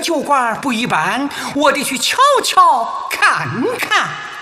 酒馆不一般，我得去瞧瞧看看。